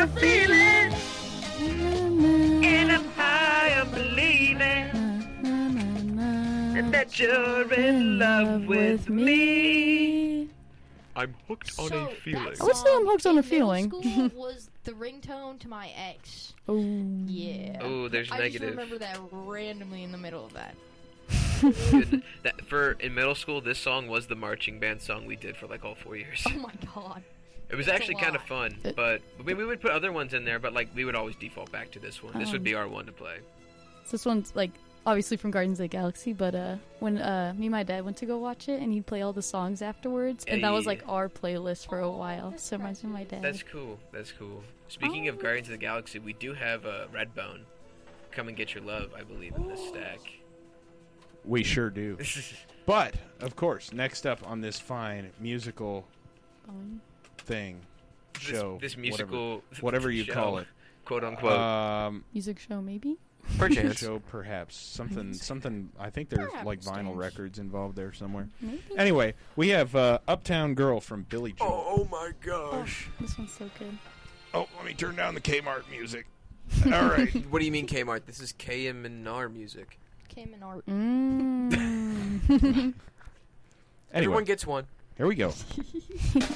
a feeling, and I'm high on believing that you're in love with me. I'm hooked on a feeling. I would say I'm hooked on a feeling. Middle school was the ringtone to my ex. Oh. Yeah. Oh, there's I negative. just remember that randomly in the middle of that. Good. In middle school, this song was the marching band song we did for like all 4 years. Oh my god. It was That's actually a kind of lot. fun, but we would put other ones in there, but like we would always default back to this one. This would be our one to play. So this one's like obviously from Guardians of the Galaxy, but when me and my dad went to go watch it, and he'd play all the songs afterwards, and that was like our playlist for a while. So it reminds me of my dad. That's cool. That's cool. Speaking of Guardians of the Galaxy, we do have Redbone. Come and get your love, I believe, in this stack. We sure do. But, of course, next up on this fine musical thing, show, this musical whatever you show, call it, quote unquote, music show maybe. perchance. show perhaps something. I think there's Perhaps like vinyl strange. records involved there somewhere. Maybe. Anyway, we have Uptown Girl from Billy Joel. Oh my gosh! This one's so good. Oh, let me turn down the Kmart music. All right. What do you mean Kmart? This is KM&R music. Came in art. Anyway, Everyone gets one. here we go.